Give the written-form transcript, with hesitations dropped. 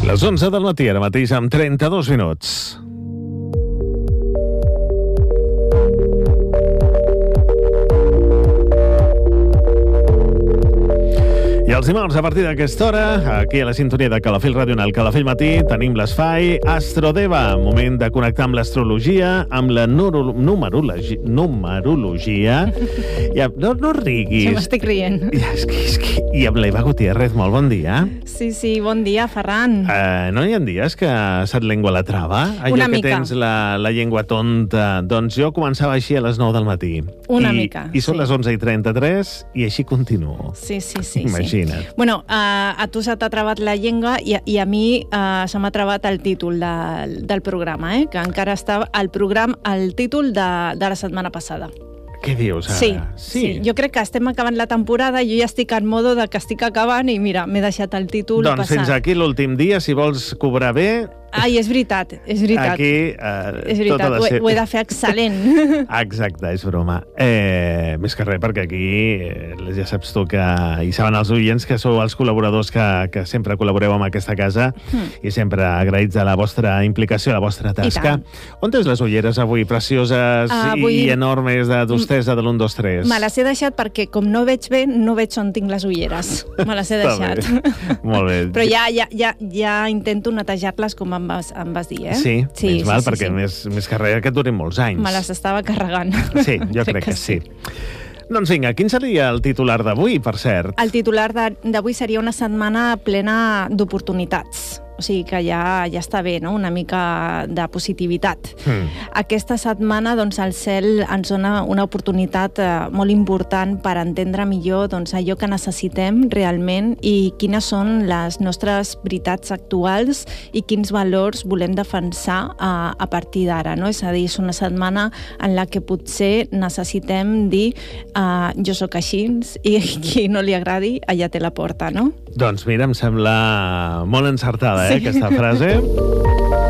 Les 11 del matí, ara mateix, amb 32 minuts. I els dimarts, a partir d'aquesta hora, aquí a la sintonia de Calafell Radional, Calafell Matí, tenim l'espai Astrodeva, moment de connectar amb l'astrologia, amb la numerologia. No riguis. Jo m'estic rient. I amb l'Eva Gutiérrez, molt bon dia. Sí, bon dia, Ferran. No hi ha dies que se't lengua la trava? Allò Una que mica. tens la llengua tonta. Doncs jo començava així a les 9 del matí. Una mica, I són sí. les 11:33 i així continuo. Sí. Imagina't. Bueno, a tu se t'ha travat la llengua i a mi se m'ha travat el títol del programa, que encara està el títol de la setmana passada. Què dius ara? Sí. Jo crec que estem acabant la temporada, jo ja estic en modo de que estic acabant i mira, m'he deixat el títol Doncs passat. fins aquí l'últim dia, si vols cobrar bé... Ai, és veritat. Aquí És veritat, tot ha de ser... ho he de fer excel·lent. Exacte, és broma. Més que res, perquè aquí ja saps tu que hi saben els oients que sou els col·laboradors que sempre col·laboreu amb aquesta casa i sempre agraïts de la vostra implicació, la vostra tasca. On tens les ulleres avui, precioses i enormes de d'ostesa de l'1, 2, 3? Me les he deixat perquè, com no veig bé, no veig on tinc les ulleres. Me les he deixat. Molt bé. Però ja intento netejar-les com em vas dir, Sí, menys mal, perquè més que res que durin molts anys. Me les estava carregant. Sí, jo crec que sí. Doncs vinga, quin seria el titular d'avui, per cert? El titular d'avui seria una setmana plena d'oportunitats. O sigui que ja està bé, no? Una mica de positivitat. Aquesta setmana doncs, el cel ens dona una oportunitat molt important per entendre millor doncs, allò que necessitem realment i quines són les nostres veritats actuals i quins valors volem defensar a partir d'ara. No? És a dir, és una setmana en la que potser necessitem dir jo sóc així i qui no li agradi allà té la porta, no? Doncs mira, em sembla molt encertada, aquesta frase.